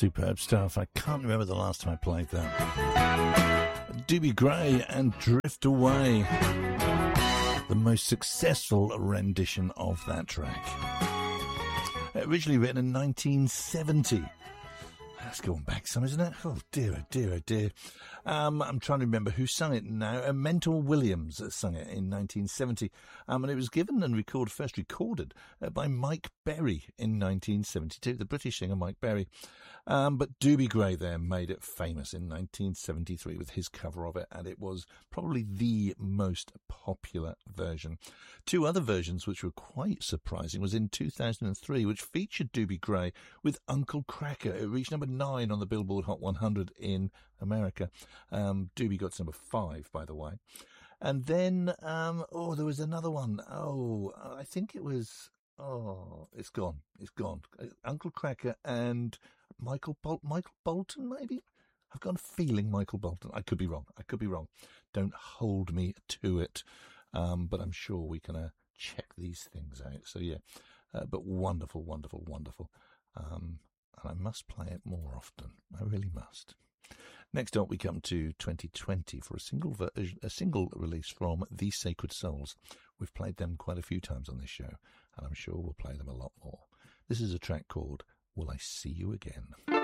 Superb stuff. I can't remember the last time I played that. Doobie Gray and Drift Away. The most successful rendition of that track. Originally written in 1970. That's going back some, isn't it? Oh dear, oh dear, oh dear. I'm trying to remember who sung it now. Mental Williams sung it in 1970. And it was given and first recorded by Mike Berry in 1972, the British singer Mike Berry. But Doobie Gray there made it famous in 1973 with his cover of it, and it was probably the most popular version. Two other versions which were quite surprising was in 2003, which featured Doobie Gray with Uncle Kracker. It reached number 9 on the Billboard Hot 100 in America. Doobie got to number 5, by the way. And then, there was another one. I think it was, it's gone. It's gone. Uncle Kracker and Michael Bolton, maybe? I've got a feeling Michael Bolton. I could be wrong. Don't hold me to it. But I'm sure we can check these things out. So, yeah. But wonderful, wonderful, wonderful. And I must play it more often. I really must. Next up, we come to 2020 for a single release from The Sacred Souls. We've played them quite a few times on this show, and I'm sure we'll play them a lot more. This is a track called Will I See You Again?